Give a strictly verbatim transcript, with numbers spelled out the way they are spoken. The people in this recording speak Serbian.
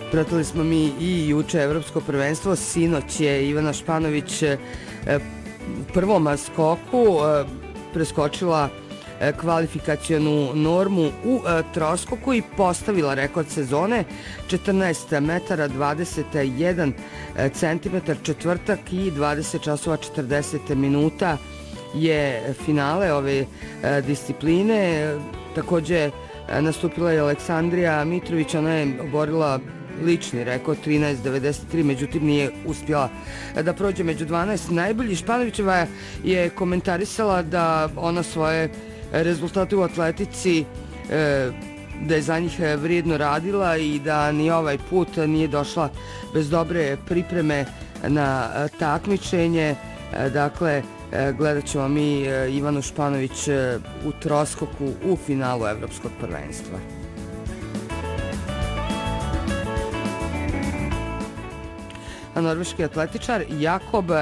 Pratili smo mi i juče evropsko prvenstvo, sinoć je Ivana Španović u prvom skoku preskočila kvalifikacionu normu u troskoku i postavila rekord sezone četrnaest metara dvadeset jedan centimetar, četvrtak i dvadeset časova četrdeset minuta je finale ove discipline. Također nastupila je Aleksandrija Mitrović, ona je oborila lični rekord trinaest devedeset tri, međutim nije uspjela da prođe među dvanaest najboljih. Španovićeva je komentarisala da ona svoje rezultate u atletici da je za njih vrijedno radila i da ni ovaj put nije došla bez dobre pripreme na takmičenje. Dakle, gledat ćemo mi Ivanu Španović u troskoku u finalu evropskog prvenstva. A norveški atletičar Jakob